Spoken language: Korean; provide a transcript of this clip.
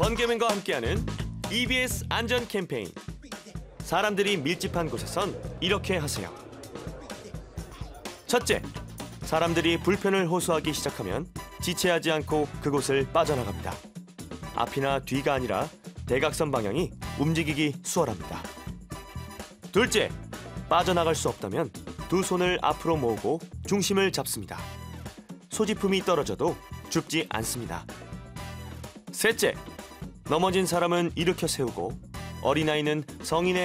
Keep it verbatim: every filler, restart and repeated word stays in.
번개맨과 함께하는 이비에스 안전 캠페인. 사람들이 밀집한 곳에선 이렇게 하세요. 첫째, 사람들이 불편을 호소하기 시작하면 지체하지 않고 그곳을 빠져나갑니다. 앞이나 뒤가 아니라 대각선 방향이 움직이기 수월합니다. 둘째, 빠져나갈 수 없다면 두 손을 앞으로 모으고 중심을 잡습니다. 소지품이 떨어져도 죽지 않습니다. 셋째, 넘어진 사람은 일으켜 세우고 어린아이는 성인의